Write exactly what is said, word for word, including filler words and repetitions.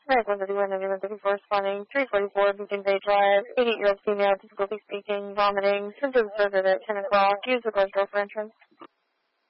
Medical thirty-one, ambulance thirty-four, responding, three forty-four, Beacon Bay Drive, eighty-eight-year-old female, difficulty speaking, vomiting, symptoms observed at ten o'clock, use the girl's door for entrance.